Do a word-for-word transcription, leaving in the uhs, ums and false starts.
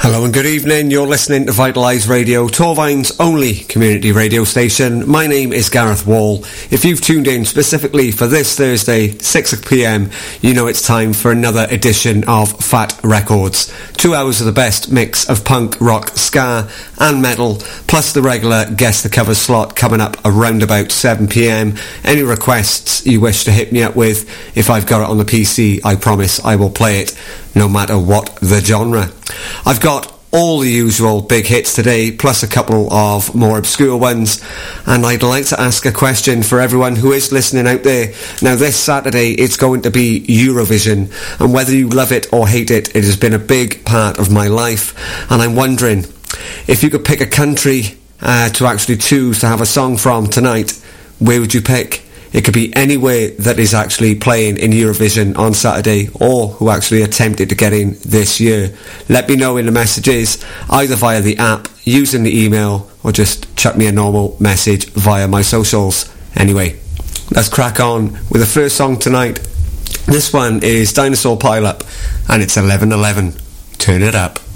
Hello and good evening, you're listening to Vitalise Radio, Torvine's only community radio station. My name is Gareth Wall. If you've tuned in specifically for this Thursday, six p m, you know it's time for another edition of Fat Records. Two hours of the best mix of punk, rock, ska and metal, plus the regular Guess the Cover slot coming up around about seven p m. Any requests you wish to hit me up with, if I've got it on the P C, I promise I will play it, no matter what the genre. I've got all the usual big hits today, plus a couple of more obscure ones, and I'd like to ask a question for everyone who is listening out there. Now, this Saturday it's going to be Eurovision, and whether you love it or hate it, it has been a big part of my life, and I'm wondering, if you could pick a country uh, to actually choose to have a song from tonight, where would you pick? It could be anywhere that is actually playing in Eurovision on Saturday, or who actually attempted to get in this year. Let me know in the messages, either via the app, using the email, or just chuck me a normal message via my socials. Anyway, let's crack on with the first song tonight. This one is Dinosaur Pile Up, and it's eleven eleven. Turn it up.